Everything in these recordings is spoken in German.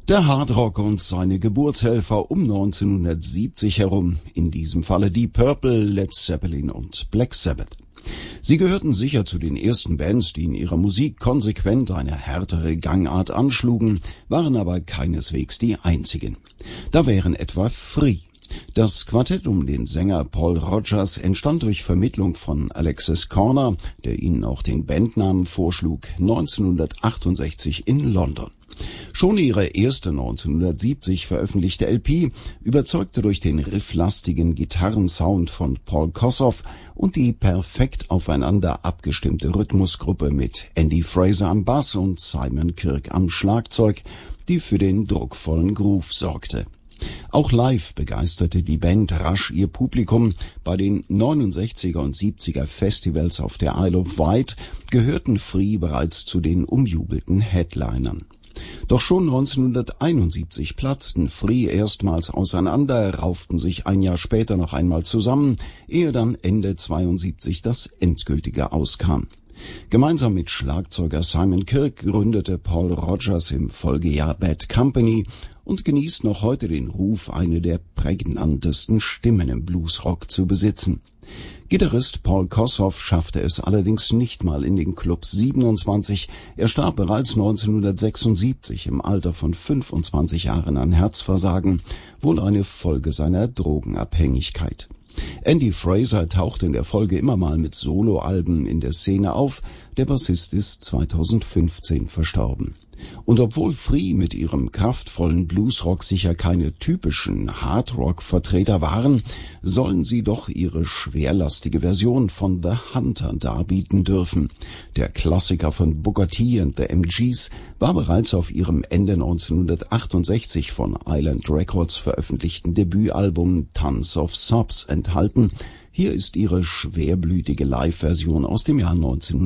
Der Hardrock und seine Geburtshelfer um 1970 herum, in diesem Falle Deep Purple, Led Zeppelin und Black Sabbath. Sie gehörten sicher zu den ersten Bands, die in ihrer Musik konsequent eine härtere Gangart anschlugen, waren aber keineswegs die einzigen. Da wären etwa Free. Das Quartett um den Sänger Paul Rodgers entstand durch Vermittlung von Alexis Korner, der ihnen auch den Bandnamen vorschlug, 1968 in London. Schon ihre erste 1970 veröffentlichte LP überzeugte durch den rifflastigen Gitarrensound von Paul Kossoff und die perfekt aufeinander abgestimmte Rhythmusgruppe mit Andy Fraser am Bass und Simon Kirke am Schlagzeug, die für den druckvollen Groove sorgte. Auch live begeisterte die Band rasch ihr Publikum. Bei den 69er und 70er Festivals auf der Isle of Wight gehörten Free bereits zu den umjubelten Headlinern. Doch schon 1971 platzten Free erstmals auseinander, rauften sich ein Jahr später noch einmal zusammen, ehe dann Ende 72 das endgültige auskam. Gemeinsam mit Schlagzeuger Simon Kirke gründete Paul Rodgers im Folgejahr Bad Company und genießt noch heute den Ruf, eine der prägnantesten Stimmen im Bluesrock zu besitzen. Gitarrist Paul Kossoff schaffte es allerdings nicht mal in den Club 27. Er starb bereits 1976 im Alter von 25 Jahren an Herzversagen, wohl eine Folge seiner Drogenabhängigkeit. Andy Fraser tauchte in der Folge immer mal mit Soloalben in der Szene auf, der Bassist ist 2015 verstorben. Und obwohl Free mit ihrem kraftvollen Bluesrock sicher keine typischen Hardrock-Vertreter waren, sollen sie doch ihre schwerlastige Version von The Hunter darbieten dürfen. Der Klassiker von Booker T and the MGs war bereits auf ihrem Ende 1968 von Island Records veröffentlichten Debütalbum Tons of Sobs enthalten. Hier ist ihre schwerblütige Live-Version aus dem Jahr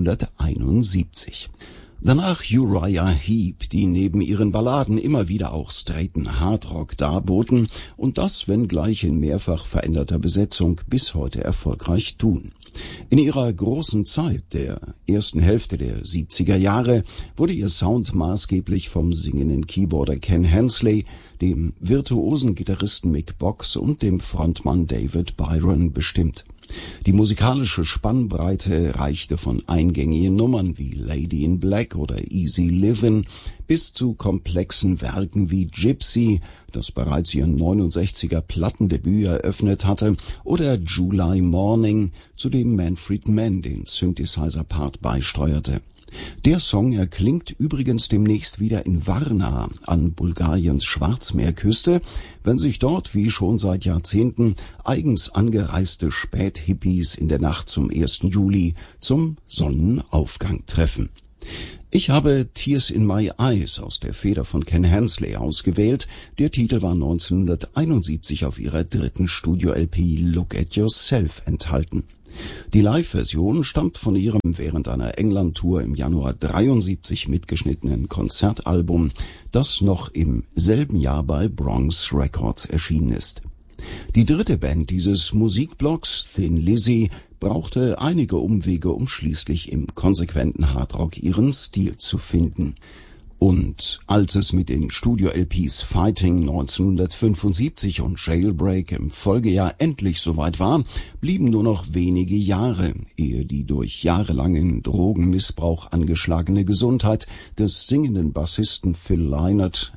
1971. Danach Uriah Heep, die neben ihren Balladen immer wieder auch straighten Hardrock darboten und das, wenngleich in mehrfach veränderter Besetzung, bis heute erfolgreich tun. In ihrer großen Zeit, der ersten Hälfte der 70er Jahre, wurde ihr Sound maßgeblich vom singenden Keyboarder Ken Hensley, dem virtuosen Gitarristen Mick Box und dem Frontmann David Byron bestimmt. Die musikalische Spannbreite reichte von eingängigen Nummern wie Lady in Black oder Easy Livin' bis zu komplexen Werken wie Gypsy, das bereits ihren 69er Plattendebüt eröffnet hatte, oder July Morning, zu dem Manfred Mann den Synthesizer-Part beisteuerte. Der Song erklingt übrigens demnächst wieder in Varna an Bulgariens Schwarzmeerküste, wenn sich dort, wie schon seit Jahrzehnten, eigens angereiste Späthippies in der Nacht zum 1. Juli zum Sonnenaufgang treffen. Ich habe Tears in My Eyes aus der Feder von Ken Hensley ausgewählt. Der Titel war 1971 auf ihrer dritten Studio-LP Look at Yourself enthalten. Die Live-Version stammt von ihrem während einer England-Tour im Januar 73 mitgeschnittenen Konzertalbum, das noch im selben Jahr bei Bronx Records erschienen ist. Die dritte Band dieses Musikblocks, Thin Lizzy, brauchte einige Umwege, um schließlich im konsequenten Hardrock ihren Stil zu finden. Und als es mit den Studio-LPs Fighting 1975 und Jailbreak im Folgejahr endlich soweit war, blieben nur noch wenige Jahre, ehe die durch jahrelangen Drogenmissbrauch angeschlagene Gesundheit des singenden Bassisten Phil Lynott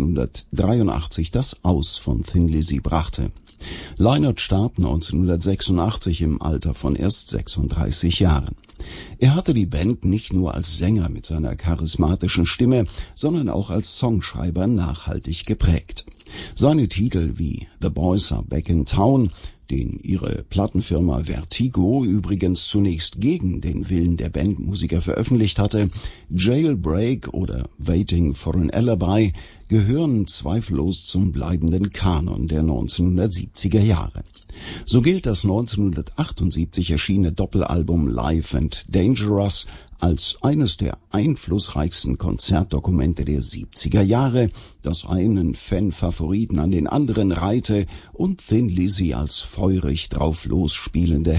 1983 das Aus von Thin Lizzy brachte. Lynott starb 1986 im Alter von erst 36 Jahren. Er hatte die Band nicht nur als Sänger mit seiner charismatischen Stimme, sondern auch als Songschreiber nachhaltig geprägt. Seine Titel wie The Boys Are Back in Town, den ihre Plattenfirma Vertigo übrigens zunächst gegen den Willen der Bandmusiker veröffentlicht hatte, Jailbreak oder Waiting for an Alibi, gehören zweifellos zum bleibenden Kanon der 1970er Jahre. So gilt das 1978 erschienene Doppelalbum Live and Dangerous als eines der einflussreichsten Konzertdokumente der 70er Jahre, das einen Fan-Favoriten an den anderen reihte und Thin Lizzy als feurig drauf losspielende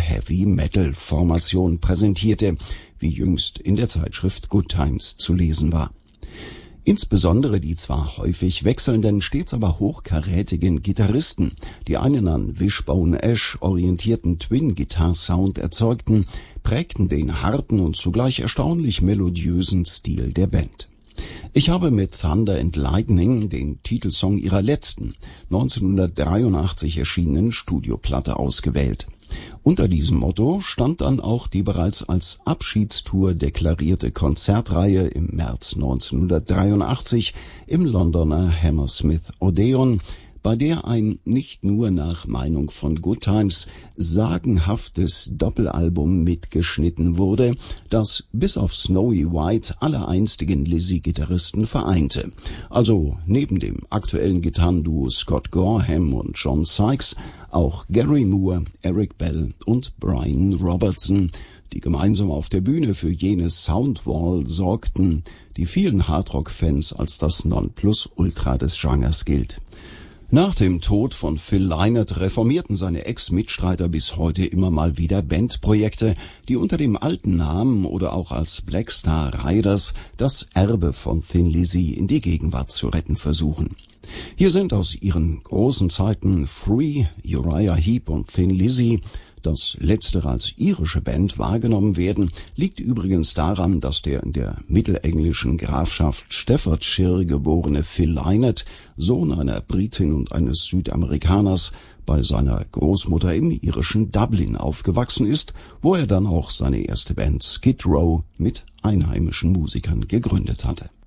Heavy-Metal-Formation präsentierte, wie jüngst in der Zeitschrift Good Times zu lesen war. Insbesondere die zwar häufig wechselnden, stets aber hochkarätigen Gitarristen, die einen an Wishbone Ash orientierten Twin-Guitar-Sound erzeugten, prägten den harten und zugleich erstaunlich melodiösen Stil der Band. Ich habe mit Thunder and Lightning den Titelsong ihrer letzten, 1983 erschienenen Studioplatte ausgewählt. Unter diesem Motto stand dann auch die bereits als Abschiedstour deklarierte Konzertreihe im März 1983 im Londoner Hammersmith Odeon, bei der ein nicht nur nach Meinung von Goodtimes sagenhaftes Doppelalbum mitgeschnitten wurde, das bis auf Snowy White alle einstigen Lizzy-Gitarristen vereinte. Also neben dem aktuellen Gitarrenduo Scott Gorham und John Sykes auch Gary Moore, Eric Bell und Brian Robertson, die gemeinsam auf der Bühne für jene Soundwall sorgten, die vielen Hardrock-Fans als das Nonplusultra des Genres gilt. Nach dem Tod von Phil Lynott reformierten seine Ex-Mitstreiter bis heute immer mal wieder Bandprojekte, die unter dem alten Namen oder auch als Black Star Riders das Erbe von Thin Lizzy in die Gegenwart zu retten versuchen. Hier sind aus ihren großen Zeiten Free, Uriah Heep und Thin Lizzy. Dass letztere als irische Band wahrgenommen werden, liegt übrigens daran, dass der in der mittelenglischen Grafschaft Staffordshire geborene Phil Lynott, Sohn einer Britin und eines Südamerikaners, bei seiner Großmutter im irischen Dublin aufgewachsen ist, wo er dann auch seine erste Band Skid Row mit einheimischen Musikern gegründet hatte.